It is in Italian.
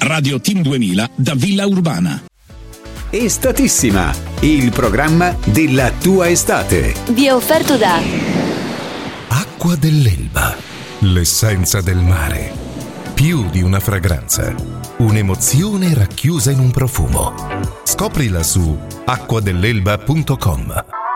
Radio Team 2000 da Villa Urbana. Estatissima, il programma della tua estate. Vi è offerto da Acqua dell'Elba, l'essenza del mare. Più di una fragranza, un'emozione racchiusa in un profumo. Scoprila su acquadelelba.com.